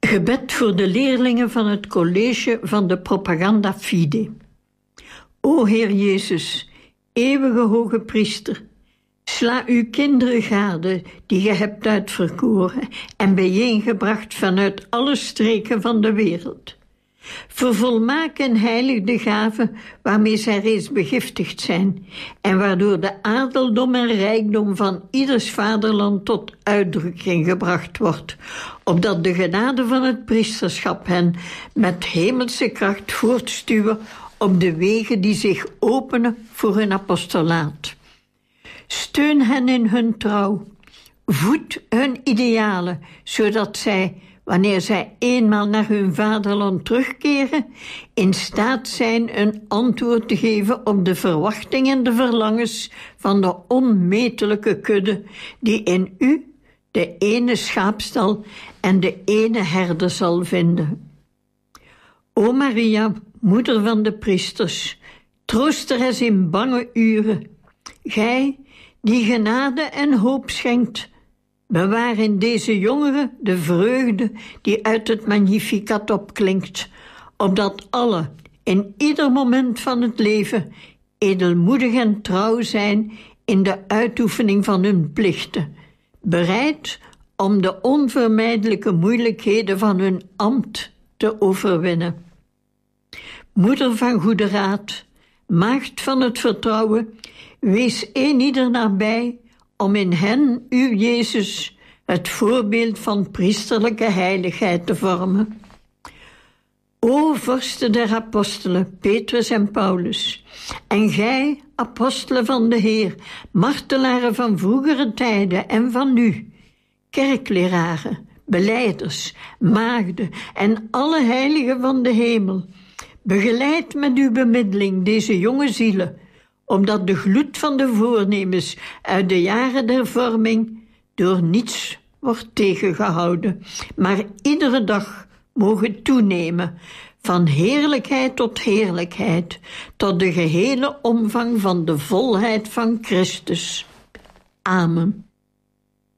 Gebed voor de leerlingen van het college van de Propaganda Fide. O Heer Jezus, eeuwige hoge priester, sla uw kinderen gade die ge hebt uitverkoren en bijeengebracht vanuit alle streken van de wereld. Vervolmaak en heilig de gaven waarmee zij reeds begiftigd zijn en waardoor de adeldom en rijkdom van ieders vaderland tot uitdrukking gebracht wordt, opdat de genade van het priesterschap hen met hemelse kracht voortstuwen op de wegen die zich openen voor hun apostolaat. Steun hen in hun trouw, voed hun idealen, zodat zij, wanneer zij eenmaal naar hun vaderland terugkeren, in staat zijn een antwoord te geven op de verwachtingen en de verlangens van de onmetelijke kudde die in u de ene schaapstal en de ene herder zal vinden. O Maria, moeder van de priesters, troosteres in bange uren, gij die genade en hoop schenkt, bewaar in deze jongeren de vreugde die uit het Magnificat opklinkt, opdat alle in ieder moment van het leven edelmoedig en trouw zijn in de uitoefening van hun plichten, bereid om de onvermijdelijke moeilijkheden van hun ambt te overwinnen. Moeder van goede raad, maagd van het vertrouwen, wees eenieder nabij om in hen, uw Jezus, het voorbeeld van priesterlijke heiligheid te vormen. O vorsten der apostelen, Petrus en Paulus, en gij, apostelen van de Heer, martelaren van vroegere tijden en van nu, kerkleraren, belijders, maagden en alle heiligen van de hemel, begeleid met uw bemiddeling deze jonge zielen, omdat de gloed van de voornemens uit de jaren der vorming door niets wordt tegengehouden, maar iedere dag mogen toenemen, van heerlijkheid tot heerlijkheid, tot de gehele omvang van de volheid van Christus. Amen.